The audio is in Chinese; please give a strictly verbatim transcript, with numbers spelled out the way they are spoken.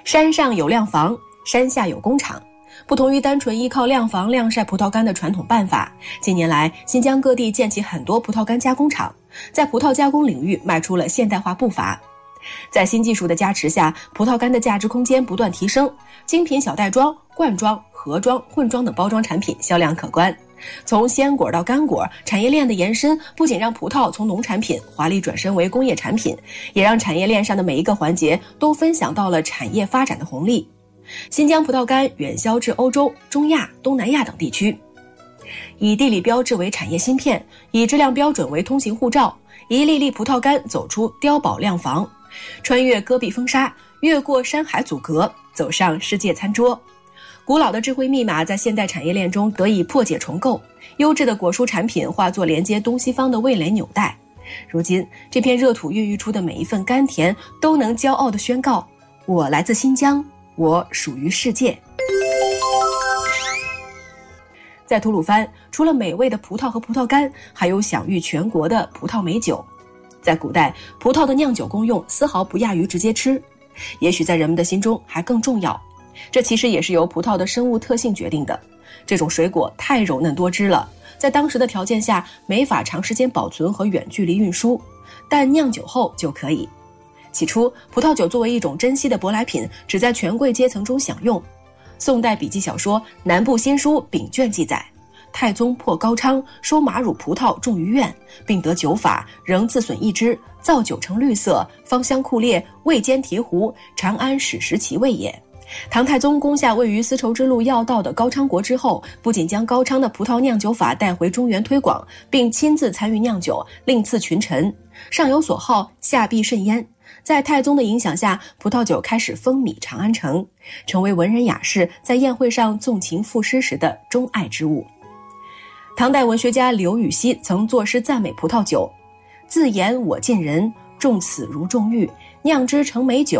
山上有晾房，山下有工厂。不同于单纯依靠晾房晾晒葡萄干的传统办法，近年来新疆各地建起很多葡萄干加工厂，在葡萄加工领域迈出了现代化步伐。在新技术的加持下，葡萄干的价值空间不断提升，精品小袋装、罐装、盒装、混装等包装产品销量可观。从鲜果到干果，产业链的延伸不仅让葡萄从农产品华丽转身为工业产品，也让产业链上的每一个环节都分享到了产业发展的红利。新疆葡萄干远销至欧洲、中亚、东南亚等地区，以地理标志为产业芯片，以质量标准为通行护照，一粒粒葡萄干走出碉堡晾房，穿越戈壁风沙，越过山海阻隔，走上世界餐桌。古老的智慧密码在现代产业链中得以破解重构，优质的果蔬产品化作连接东西方的味蕾纽带。如今，这片热土孕育出的每一份甘甜，都能骄傲地宣告：我来自新疆，我属于世界。在吐鲁番，除了美味的葡萄和葡萄干，还有享誉全国的葡萄美酒。在古代，葡萄的酿酒功用丝毫不亚于直接吃，也许在人们的心中还更重要。这其实也是由葡萄的生物特性决定的。这种水果太柔嫩多汁了，在当时的条件下没法长时间保存和远距离运输，但酿酒后就可以。起初，葡萄酒作为一种珍稀的舶来品，只在权贵阶层中享用。宋代笔记小说《南部新书》丙卷记载，太宗破高昌，收马乳葡萄种于院，并得酒法，仍自损一枝，造酒成绿色，芳香酷烈，味兼醍醐，长安史实其味也。唐太宗攻下位于丝绸之路要道的高昌国之后，不仅将高昌的葡萄酿酒法带回中原推广，并亲自参与酿酒，另赐群臣，上有所好，下必甚焉。在太宗的影响下，葡萄酒开始风靡长安城，成为文人雅士在宴会上纵情赋诗时的钟爱之物。唐代文学家刘禹锡曾作诗赞美葡萄酒：自言我见人，种此如种玉，酿之成美酒，